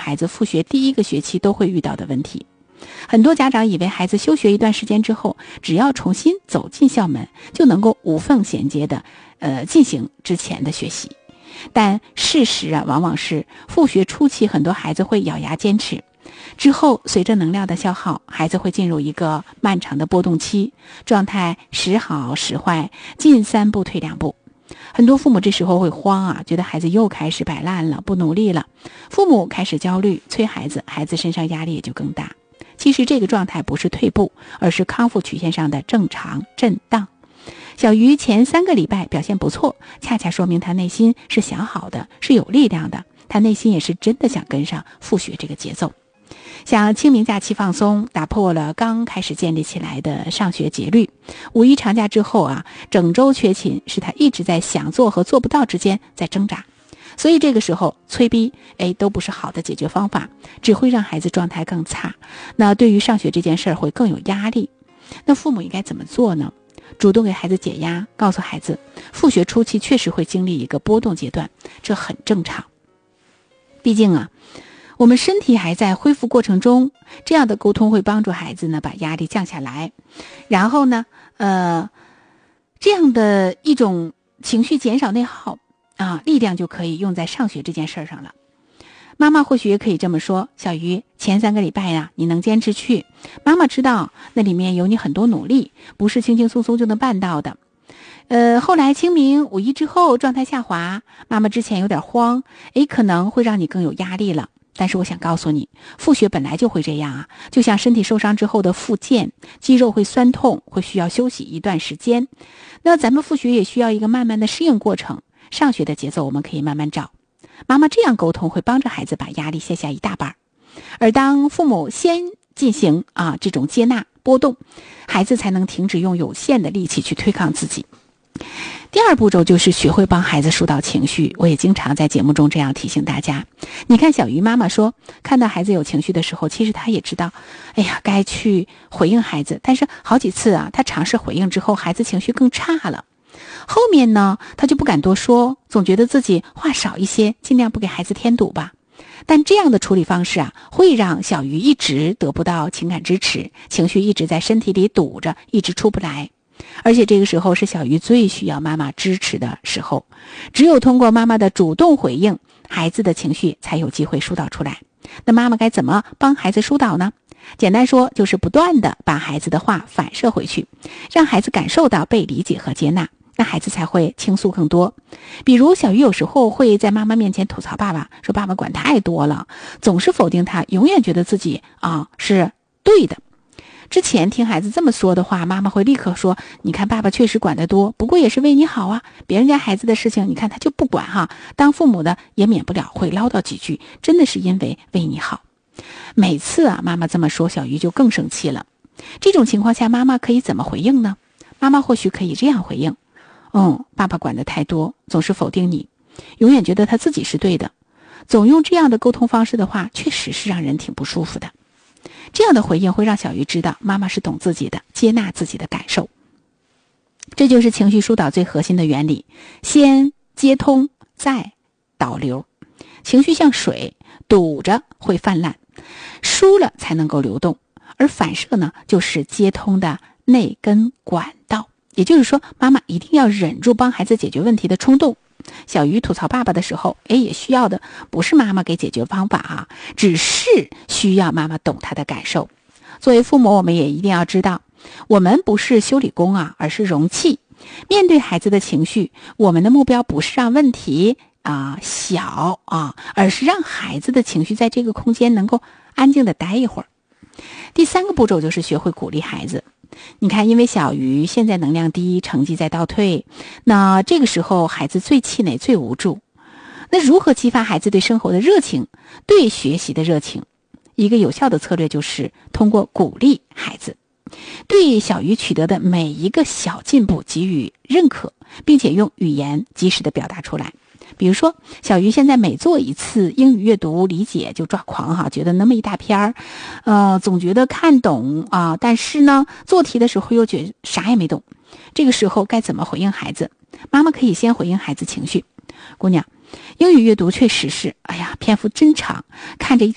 孩子复学第一个学期都会遇到的问题。很多家长以为孩子休学一段时间之后，只要重新走进校门，就能够无缝衔接的进行之前的学习。但事实啊，往往是复学初期很多孩子会咬牙坚持，之后随着能量的消耗，孩子会进入一个漫长的波动期，状态时好时坏，进3步退2步。很多父母这时候会慌啊，觉得孩子又开始摆烂了，不努力了，父母开始焦虑，催孩子，孩子身上压力也就更大。其实这个状态不是退步，而是康复曲线上的正常震荡。小鱼前3个礼拜表现不错，恰恰说明他内心是想好的，是有力量的，他内心也是真的想跟上复学这个节奏。像清明假期放松，打破了刚开始建立起来的上学节律。5一长假之后啊，整周缺勤，是他一直在想做和做不到之间在挣扎。所以这个时候催逼都不是好的解决方法，只会让孩子状态更差。那对于上学这件事儿会更有压力。那父母应该怎么做呢？主动给孩子解压，告诉孩子复学初期确实会经历一个波动阶段，这很正常。毕竟啊，我们身体还在恢复过程中，这样的沟通会帮助孩子呢把压力降下来，然后呢这样的一种情绪减少内耗啊，力量就可以用在上学这件事上了。妈妈或许也可以这么说，小鱼，前3个礼拜呀，你能坚持去，妈妈知道那里面有你很多努力，不是轻轻松松就能办到的。后来清明5一之后状态下滑，妈妈之前有点慌，可能会让你更有压力了。但是我想告诉你，复学本来就会这样啊，就像身体受伤之后的复健，肌肉会酸痛，会需要休息一段时间。那咱们复学也需要一个慢慢的适应过程，上学的节奏我们可以慢慢找。妈妈这样沟通会帮着孩子把压力卸下一大半，而当父母先进行这种接纳波动，孩子才能停止用有限的力气去对抗自己。第2步骤就是学会帮孩子疏导情绪，我也经常在节目中这样提醒大家。你看小鱼妈妈说，看到孩子有情绪的时候，其实她也知道该去回应孩子，但是好几次啊，她尝试回应之后，孩子情绪更差了。后面呢，他就不敢多说，总觉得自己话少一些，尽量不给孩子添堵吧。但这样的处理方式啊，会让小鱼一直得不到情感支持，情绪一直在身体里堵着，一直出不来。而且这个时候是小鱼最需要妈妈支持的时候，只有通过妈妈的主动回应，孩子的情绪才有机会疏导出来。那妈妈该怎么帮孩子疏导呢？简单说，就是不断的把孩子的话反射回去，让孩子感受到被理解和接纳，那孩子才会倾诉更多。比如小鱼有时候会在妈妈面前吐槽爸爸，说爸爸管太多了，总是否定他，永远觉得自己是对的。之前听孩子这么说的话，妈妈会立刻说，你看爸爸确实管得多，不过也是为你好啊，别人家孩子的事情你看他就不管哈，当父母的也免不了会唠叨几句，真的是因为为你好。每次啊妈妈这么说，小鱼就更生气了。这种情况下妈妈可以怎么回应呢？妈妈或许可以这样回应，爸爸管得太多，总是否定你，永远觉得他自己是对的，总用这样的沟通方式的话，确实是让人挺不舒服的。这样的回应会让小鱼知道妈妈是懂自己的，接纳自己的感受。这就是情绪疏导最核心的原理，先接通再导流。情绪像水，堵着会泛滥，疏了才能够流动，而反射呢，就是接通的内根管道。也就是说，妈妈一定要忍住帮孩子解决问题的冲动。小鱼吐槽爸爸的时候，也需要的不是妈妈给解决方法只是需要妈妈懂他的感受。作为父母，我们也一定要知道，我们不是修理工而是容器。面对孩子的情绪，我们的目标不是让问题小而是让孩子的情绪在这个空间能够安静的待一会儿。第3个步骤就是学会鼓励孩子。你看，因为小鱼现在能量低，成绩在倒退，那这个时候孩子最气馁最无助，那如何激发孩子对生活的热情，对学习的热情？一个有效的策略就是通过鼓励孩子，对小鱼取得的每一个小进步给予认可，并且用语言及时的表达出来。比如说，小鱼现在每做一次英语阅读理解就抓狂觉得那么一大篇总觉得看懂但是呢，做题的时候又觉得啥也没懂。这个时候该怎么回应孩子？妈妈可以先回应孩子情绪，姑娘，英语阅读确实是篇幅真长，看着